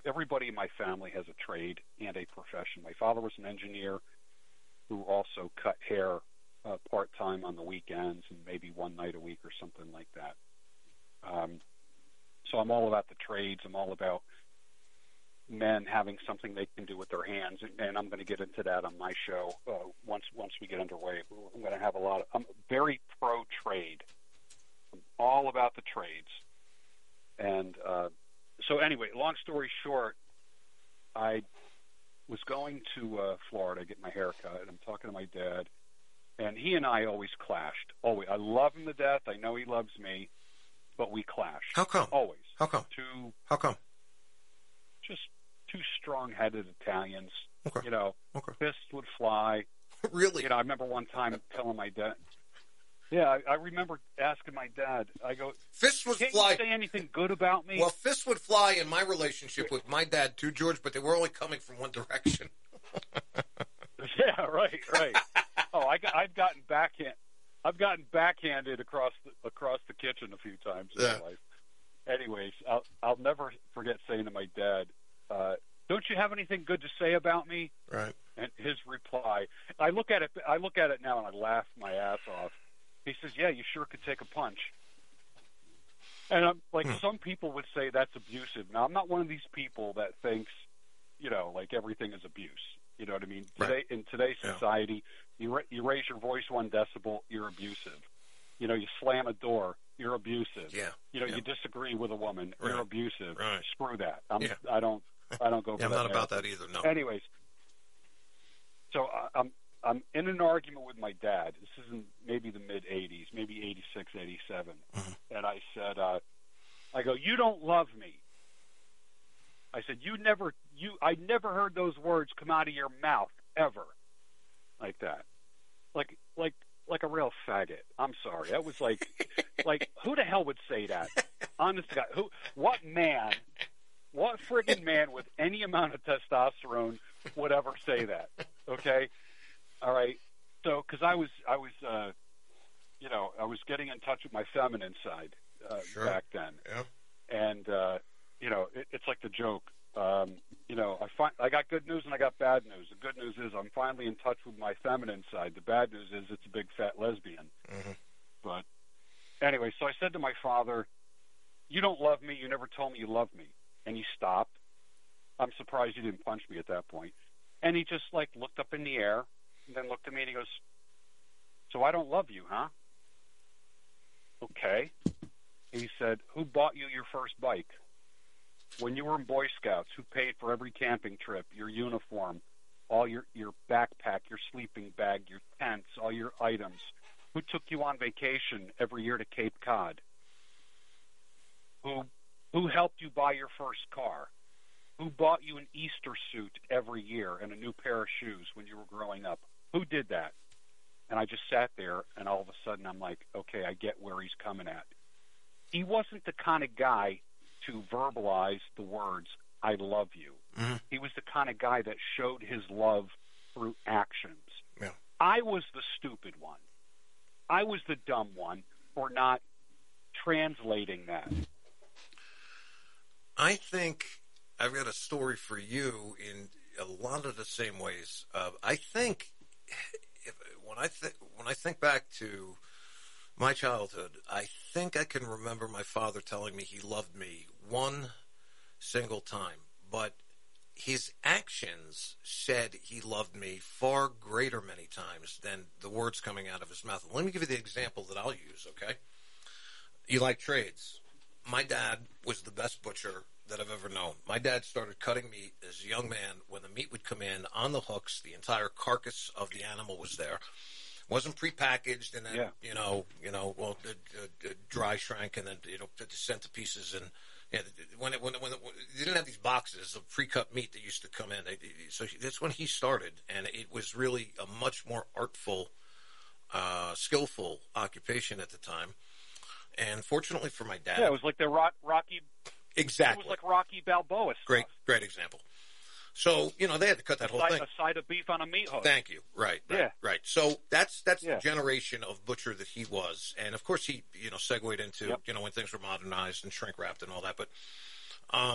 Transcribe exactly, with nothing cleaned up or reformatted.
everybody in my family has a trade and a profession. My father was an engineer who also cut hair uh, part-time on the weekends and maybe one night a week or something like that. Um, so I'm all about the trades. I'm all about men having something they can do with their hands, and, and I'm going to get into that on my show uh, once once we get underway. I'm going to have a lot of. I'm very pro-trade. I'm all about the trades, and uh, so anyway, long story short, I was going to uh, Florida to get my hair cut, and I'm talking to my dad, and he and I always clashed. Always, I love him to death. I know he loves me, but we clash. How come? Always. How come? Two. How come? Just two strong-headed Italians. Okay. You know, okay. fists would fly. Really? You know, I remember one time telling my dad. Yeah, I, I remember asking my dad. I go, fists would can't fly. you say anything good about me? Well, fists would fly in my relationship with my dad too, George, but they were only coming from one direction. Yeah, right, right. Oh, I got, I've gotten backhand. I've gotten backhanded across the, across the kitchen a few times in yeah. my life. Anyways, I'll I'll never forget saying to my dad, uh, "Don't you have anything good to say about me?" Right. And his reply, I look at it. I look at it now and I laugh my ass off. He says, "Yeah, you sure could take a punch." And I'm like, hmm. some people would say that's abusive. Now, I'm not one of these people that thinks, you know, like everything is abuse. You know what I mean? Today, right. in today's society, yeah. you ra- you raise your voice one decibel, you're abusive. You know, you slam a door, you're abusive. Yeah. You know, yeah. you disagree with a woman, right. you're abusive. Right. Screw that. I'm, yeah. I don't. I don't go. For yeah, I'm that not about that either. No. Anyways, so I, I'm I'm in an argument with my dad. This is in maybe the mid eighties, maybe eighty-six, eighty-seven, mm-hmm. and I said, uh, I go, "You don't love me." I said, "You never, you, I never heard those words come out of your mouth ever, like that, like, like, like a real faggot." I'm sorry, that was like, like, who the hell would say that? Honest to God, who, what man, what friggin' man with any amount of testosterone would ever say that? Okay, all right. So, because I was, I was, uh, you know, I was getting in touch with my feminine side uh, sure. back then, yeah. and. Uh, You know, it, it's like the joke. Um, you know, I find I got good news and I got bad news. The good news is I'm finally in touch with my feminine side. The bad news is it's a big fat lesbian. Mm-hmm. But anyway, so I said to my father, "You don't love me. You never told me you loved me." And he stopped. I'm surprised he didn't punch me at that point. And he just like looked up in the air and then looked at me and he goes, "So I don't love you, huh?" Okay. He said, "Who bought you your first bike? When you were in Boy Scouts, who paid for every camping trip, your uniform, all your, your backpack, your sleeping bag, your tents, all your items? Who took you on vacation every year to Cape Cod? Who who helped you buy your first car? Who bought you an Easter suit every year and a new pair of shoes when you were growing up? Who did that?" And I just sat there, and all of a sudden I'm like, okay, I get where he's coming at. He wasn't the kind of guy to verbalize the words, "I love you." Mm-hmm. He was the kind of guy that showed his love through actions. Yeah. I was the stupid one. I was the dumb one for not translating that. I think I've got a story for you in a lot of the same ways. Uh, I think if, when I th- when I think back to my childhood, I think I can remember my father telling me he loved me one single time, but his actions said he loved me far greater many times than the words coming out of his mouth. Let me give you the example that I'll use, okay? You like trades. My dad was the best butcher that I've ever known. My dad started cutting meat as a young man. When the meat would come in on the hooks, the entire carcass of the animal was there. Wasn't prepackaged and then, yeah. you know, you know, well, uh, uh, dry shrank and then, you know, sent to pieces. And yeah, when it, when it, when it, they didn't have these boxes of pre-cut meat that used to come in. They, so that's when he started, and it was really a much more artful, uh, skillful occupation at the time. And fortunately for my dad, yeah, it was like the rock, Rocky. Exactly, it was like Rocky Balboa stuff. Great, great example. So, you know, they had to cut that a whole side, thing. A side of beef on a meat hook. Thank you. Right, right, yeah. right. So that's that's yeah. the generation of butcher that he was. And, of course, he, you know, segued into, yep. you know, when things were modernized and shrink-wrapped and all that. But um,